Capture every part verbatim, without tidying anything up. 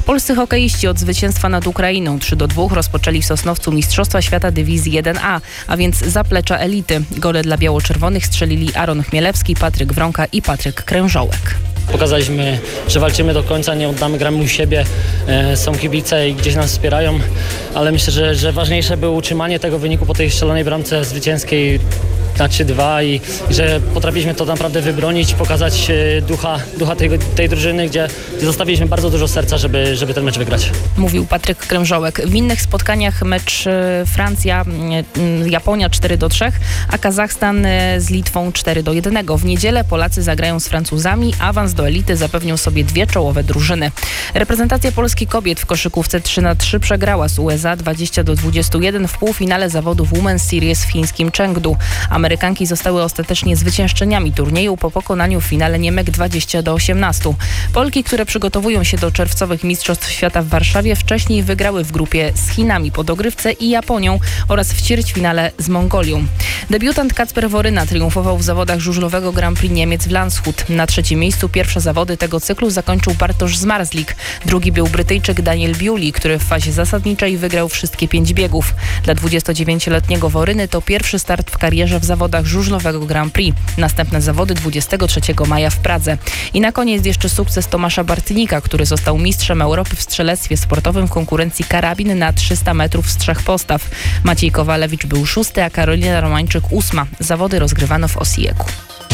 Polscy hokeiści od zwycięstwa nad Ukrainą trzy do dwóch rozpoczęli w Sosnowcu Mistrzostwa Świata Dywizji jeden A, a więc zaplecza elity. Gole dla biało-czerwonych strzelili Aaron Chmielewski, Patryk Wronka i Patryk Krężołek. Pokazaliśmy, że walczymy do końca, nie oddamy, gramy u siebie, e, są kibice i gdzieś nas wspierają, ale myślę, że, że ważniejsze było utrzymanie tego wyniku po tej strzelonej bramce zwycięskiej na trzy dwa i, i że potrafiliśmy to naprawdę wybronić, pokazać e, ducha, ducha tej, tej drużyny, gdzie, gdzie zostawiliśmy bardzo dużo serca, żeby, żeby ten mecz wygrać. Mówił Patryk Krężołek. W innych spotkaniach mecz e, Francja, e, Japonia cztery do trzech, a Kazachstan e, z Litwą cztery do jednego. W niedzielę Polacy zagrają z Francuzami, awans do elity zapewnią sobie dwie czołowe drużyny. Reprezentacja Polski kobiet w koszykówce trzy na trzy przegrała z U S A dwadzieścia do dwudziestu jeden w półfinale zawodów Women's Series w chińskim Chengdu. Amerykanki zostały ostatecznie zwyciężczyniami turnieju po pokonaniu w finale Niemek dwadzieścia do osiemnastu. Polki, które przygotowują się do czerwcowych Mistrzostw Świata w Warszawie, wcześniej wygrały w grupie z Chinami po dogrywce i Japonią oraz w ćwierćfinale z Mongolią. Debiutant Kacper Woryna triumfował w zawodach żużlowego Grand Prix Niemiec w Landshut. Na trzecim miejscu pierwsze zawody tego cyklu zakończył Bartosz Zmarzlik. Drugi był Brytyjczyk Daniel Bewley, który w fazie zasadniczej wygrał wszystkie pięć biegów. Dla dwudziestodziewięcioletniego Woryny to pierwszy start w karierze w zawodach żużlowego Grand Prix. Następne zawody dwudziestego trzeciego maja w Pradze. I na koniec jeszcze sukces Tomasza Bartnika, który został mistrzem Europy w strzelectwie sportowym w konkurencji karabin na trzysta metrów z trzech postaw. Maciej Kowalewicz był szósty, a Karolina Romańczyk ósma. Zawody rozgrywano w Osijek.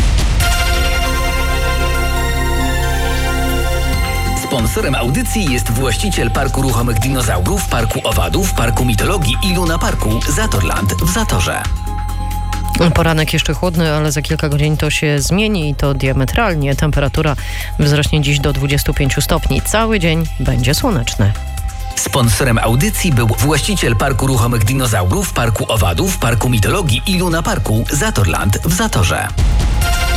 Sponsorem audycji jest właściciel Parku Ruchomych Dinozaurów, Parku Owadów, Parku Mitologii i Luna Parku Zatorland w Zatorze. Poranek jeszcze chłodny, ale za kilka godzin to się zmieni i to diametralnie. Temperatura wzrośnie dziś do dwudziestu pięciu stopni. Cały dzień będzie słoneczny. Sponsorem audycji był właściciel Parku Ruchomych Dinozaurów, Parku Owadów, Parku Mitologii i Luna Parku Zatorland w Zatorze.